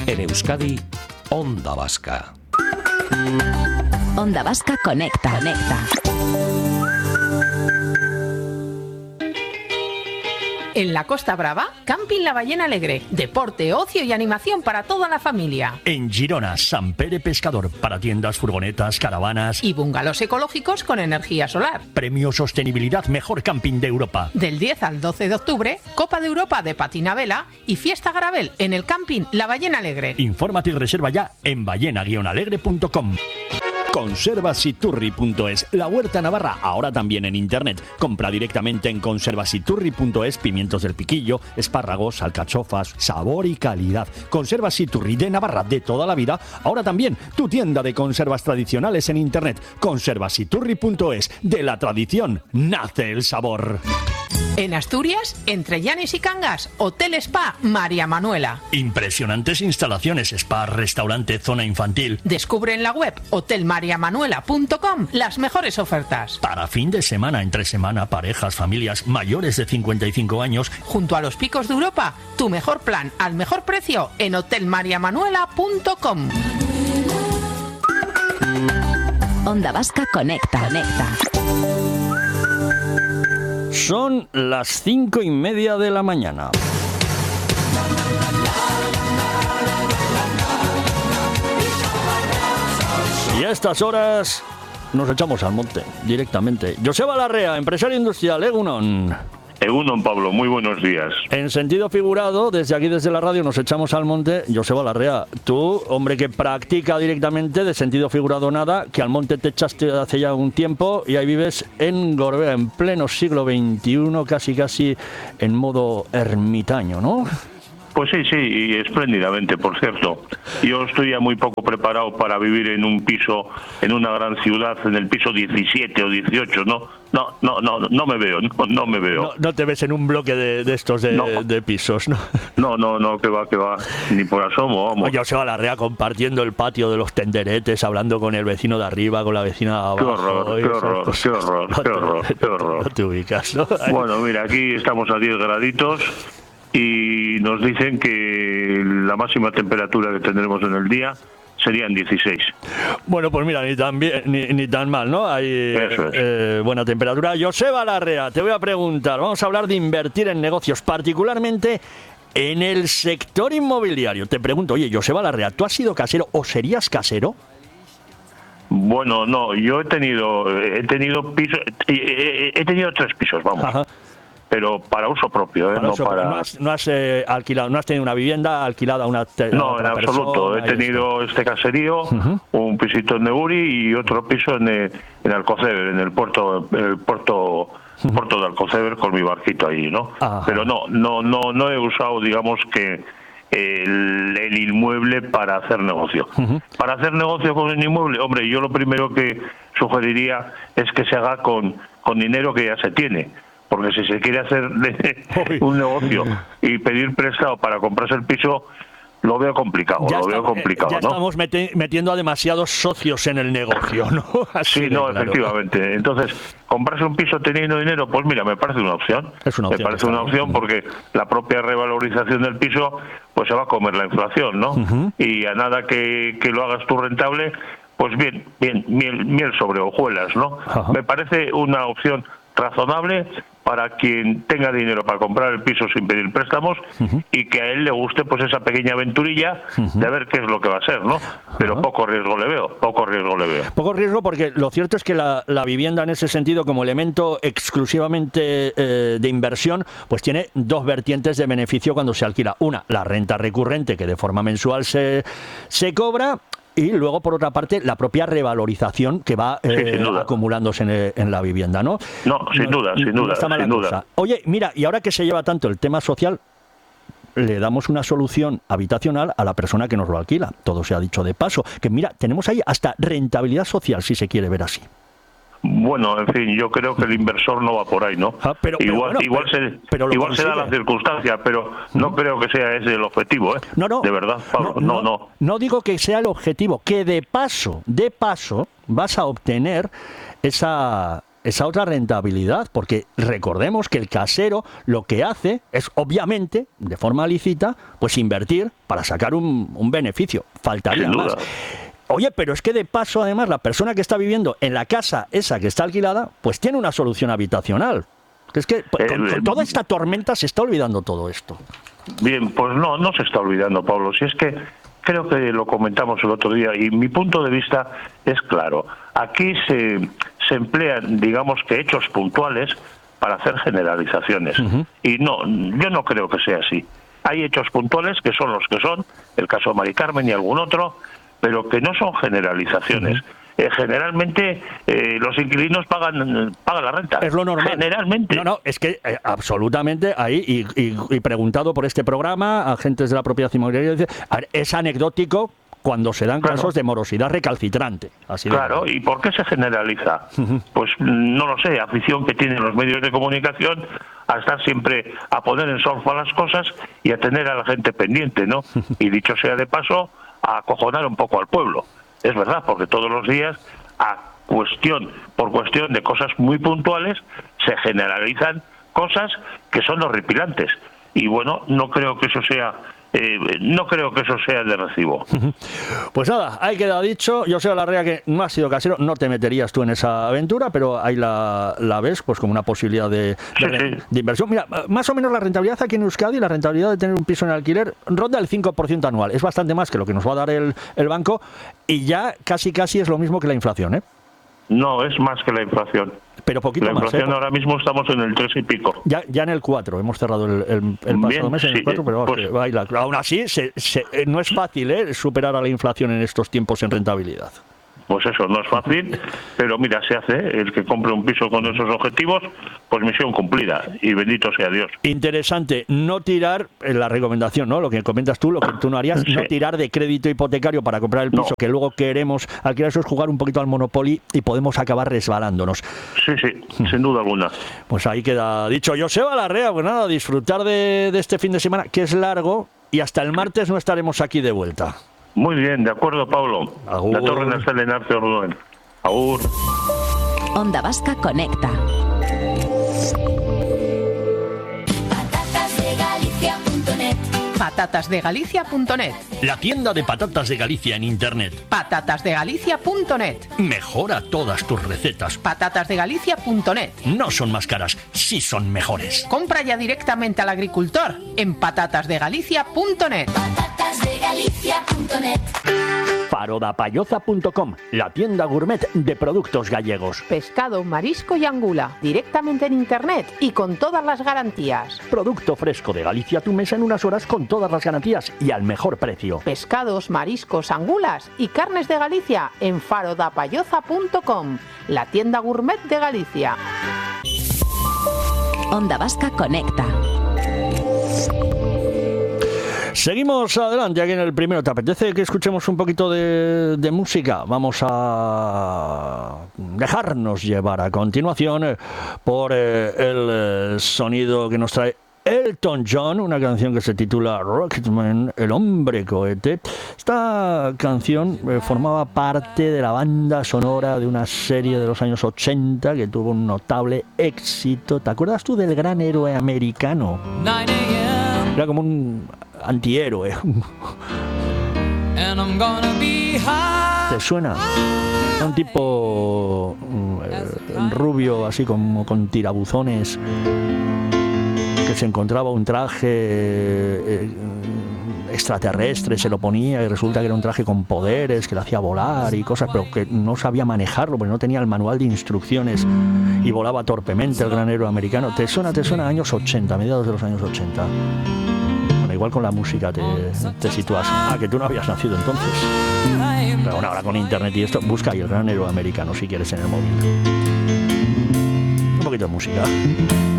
En Euskadi, Onda Vasca. Onda Vasca Conecta. En la Costa Brava, Camping La Ballena Alegre. Deporte, ocio y animación para toda la familia. En Girona, Sant Pere Pescador. Para tiendas, furgonetas, caravanas. Y bungalows ecológicos con energía solar. Premio Sostenibilidad Mejor Camping de Europa. Del 10 al 12 de octubre, Copa de Europa de patina vela y Fiesta Garabel en el Camping La Ballena Alegre. Infórmate y reserva ya en ballena-alegre.com. Conservasiturri.es. La huerta navarra, ahora también en internet. Compra directamente en conservasiturri.es pimientos del piquillo, espárragos, alcachofas, sabor y calidad. Conservasiturri de Navarra de toda la vida, ahora también tu tienda de conservas tradicionales en internet. Conservasiturri.es. De la tradición nace el sabor. En Asturias, entre Llanes y Cangas, Hotel Spa María Manuela. Impresionantes instalaciones, spa, restaurante, zona infantil. Descubre en la web hotelmariamanuela.com las mejores ofertas. Para fin de semana, entre semana, parejas, familias mayores de 55 años. Junto a los picos de Europa, tu mejor plan al mejor precio en hotelmariamanuela.com. Onda Vasca Conecta. Son las 5:30 de la mañana. Y a estas horas nos echamos al monte directamente. Joseba Larrea, empresario industrial, Egunon. Egunon, Pablo, muy buenos días. En sentido figurado, desde aquí, desde la radio, nos echamos al monte. Joseba Larrea, tú, hombre que practica directamente, de sentido figurado nada, que al monte te echaste hace ya un tiempo y ahí vives en Gorbea, en pleno siglo XXI, casi en modo ermitaño, ¿no? Pues sí, y espléndidamente, por cierto. Yo estoy ya muy poco preparado para vivir en un piso, en una gran ciudad, en el piso 17 o 18, ¿no? No me veo, no me veo. No te ves en un bloque de estos de pisos, ¿no? No, que va, ni por asomo, vamos. Oye, Joseba Larrea compartiendo el patio de los tenderetes, hablando con el vecino de arriba, con la vecina de abajo. Qué horror. No te ubicas, ¿no? Bueno, mira, aquí estamos a 10 graditos. Y nos dicen que la máxima temperatura que tendremos en el día serían 16. Bueno, pues mira, ni tan bien, ni tan mal, ¿no? Hay buena temperatura. Joseba Larrea, te voy a preguntar, vamos a hablar de invertir en negocios, particularmente en el sector inmobiliario. Te pregunto, oye, Joseba Larrea, ¿tú has sido casero o serías casero? Bueno, no, yo he tenido pisos, he tenido 3 pisos, vamos. Ajá. Pero para uso propio, ¿eh? No has alquilado, no has tenido una vivienda alquilada a una No, en absoluto. He tenido este caserío, un pisito en Neguri y otro piso en Alcoceber, en el puerto de Alcoceber con mi barquito ahí, ¿no? Ajá. Pero no he usado, digamos que el inmueble para hacer negocio. Para hacer negocio con el inmueble, hombre, yo lo primero que sugeriría es que se haga con dinero que ya se tiene. Porque si se quiere hacer un negocio y pedir prestado para comprarse el piso, lo veo complicado. Ya estamos metiendo a demasiados socios en el negocio, ¿no? Así claro. Efectivamente. Entonces, comprarse un piso teniendo dinero, pues mira, me parece una opción. Me parece una opción porque la propia revalorización del piso, pues se va a comer la inflación, ¿no? Y a nada que lo hagas tú rentable, pues bien, miel sobre hojuelas, ¿no? Ajá. Me parece una opción razonable para quien tenga dinero para comprar el piso sin pedir préstamos y que a él le guste pues esa pequeña aventurilla de ver qué es lo que va a ser, ¿no? Pero poco riesgo le veo. Poco riesgo porque lo cierto es que la vivienda en ese sentido como elemento exclusivamente de inversión pues tiene 2 vertientes de beneficio cuando se alquila. Una, la renta recurrente que de forma mensual se cobra. Y luego, por otra parte, la propia revalorización que va acumulándose en la vivienda, ¿no? No, sin duda. Oye, mira, y ahora que se lleva tanto el tema social, le damos una solución habitacional a la persona que nos lo alquila. Todo se ha dicho de paso. Que mira, tenemos ahí hasta rentabilidad social, si se quiere ver así. Bueno, en fin, yo creo que el inversor no va por ahí, ¿no? Igual se da la circunstancia, pero no creo que sea ese el objetivo, ¿eh? No. De verdad, Pablo, no. No digo que sea el objetivo, que de paso vas a obtener esa esa otra rentabilidad, porque recordemos que el casero lo que hace es, obviamente, de forma lícita, pues invertir para sacar un beneficio. Faltaría más. Oye, pero es que de paso, además, la persona que está viviendo en la casa esa que está alquilada, pues tiene una solución habitacional. Es que con toda esta tormenta se está olvidando todo esto. Bien, pues no se está olvidando, Pablo. Si es que creo que lo comentamos el otro día y mi punto de vista es claro. Aquí se emplean, digamos que hechos puntuales para hacer generalizaciones. Y yo no creo que sea así. Hay hechos puntuales que son los que son, el caso de Mari Carmen y algún otro, pero que no son generalizaciones. Generalmente los inquilinos pagan la renta. Es lo normal. Generalmente. No, es que absolutamente ahí, y preguntado por este programa, agentes de la propiedad inmobiliaria, es anecdótico cuando se dan casos de morosidad recalcitrante. Así claro, ¿y por qué se generaliza? Pues no lo sé, afición que tienen los medios de comunicación a estar siempre a poner en solfa las cosas y a tener a la gente pendiente, ¿no? Y dicho sea de paso, a acojonar un poco al pueblo. Es verdad, porque todos los días, por cuestión de cosas muy puntuales, se generalizan cosas que son horripilantes. Y bueno, no creo que eso sea de recibo. Pues nada, ahí queda dicho. Joseba Larrea, que no has sido casero, no te meterías tú en esa aventura, pero ahí la ves pues como una posibilidad de inversión. Mira, más o menos la rentabilidad aquí en Euskadi, la rentabilidad de tener un piso en alquiler ronda el 5% anual. Es bastante más que lo que nos va a dar el banco y ya casi es lo mismo que la inflación, ¿eh? No, es más que la inflación. Pero poquito más. La inflación ahora mismo estamos en el 3 y pico. Ya en el 4, hemos cerrado el pasado mes en el 4, pero pues, aún así no es fácil superar a la inflación en estos tiempos en rentabilidad. Pues eso, no es fácil, pero mira, se hace. El que compre un piso con esos objetivos, pues misión cumplida, y bendito sea Dios. Interesante, no tirar, la recomendación, ¿no? Lo que comentas tú, lo que tú no harías, no tirar de crédito hipotecario para comprar el piso que luego queremos alquilar. Eso es jugar un poquito al Monopoly y podemos acabar resbalándonos. Sí, sin duda alguna. Pues ahí queda dicho. Joseba Larrea, pues nada, disfrutar de este fin de semana, que es largo, y hasta el martes no estaremos aquí de vuelta. Muy bien, de acuerdo, Pablo. Agur. La Torre Nacional en Arte Orduen. Agur. Onda Vasca Conecta. Patatasdegalicia.net. La tienda de patatas de Galicia en Internet. Patatasdegalicia.net. Mejora todas tus recetas. Patatasdegalicia.net. No son más caras, sí son mejores. Compra ya directamente al agricultor en patatasdegalicia.net. Patatasdegalicia.net. Farodapayoza.com, la tienda gourmet de productos gallegos. Pescado, marisco y angula, directamente en internet y con todas las garantías. Producto fresco de Galicia a tu mesa en unas horas con todas las garantías y al mejor precio. Pescados, mariscos, angulas y carnes de Galicia en farodapayoza.com, la tienda gourmet de Galicia. Onda Vasca Conecta. Seguimos adelante aquí en el primero. ¿Te apetece que escuchemos un poquito de música? Vamos a dejarnos llevar a continuación por el sonido que nos trae Elton John, una canción que se titula Rocketman, el hombre cohete. Esta canción formaba parte de la banda sonora de una serie de los años 80 que tuvo un notable éxito. ¿Te acuerdas tú del gran héroe americano? Era como un antihéroe. ¿Te suena? Un tipo rubio, así como con tirabuzones, que se encontraba un traje extraterrestre, se lo ponía y resulta que era un traje con poderes, que le hacía volar y cosas, pero que no sabía manejarlo porque no tenía el manual de instrucciones y volaba torpemente el gran héroe americano. ¿Te suena? Años 80, mediados de los años 80. Bueno, igual con la música te sitúas. Que tú no habías nacido entonces. Pero bueno, ahora con internet y esto, busca ahí el gran héroe americano si quieres en el móvil. Un poquito de música.